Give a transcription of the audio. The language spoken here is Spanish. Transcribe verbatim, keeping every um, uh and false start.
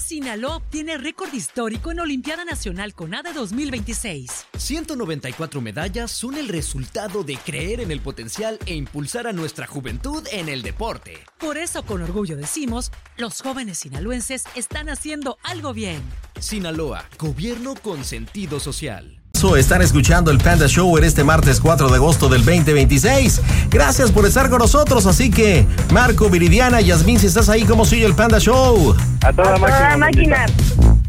Sinaloa obtiene récord histórico en Olimpiada Nacional CONADE dos mil veintiséis. ciento noventa y cuatro medallas son el resultado de creer en el potencial e impulsar a nuestra juventud en el deporte. Por eso, con orgullo decimos, los jóvenes sinaloenses están haciendo algo bien. Sinaloa, gobierno con sentido social. Están escuchando el Panda Show en este martes cuatro de agosto del veinte veintiséis. Gracias por estar con nosotros. Así que, Marco, Viridiana, Yasmín, si estás ahí, ¿cómo sigue el Panda Show? A toda, A toda máquina. máquina.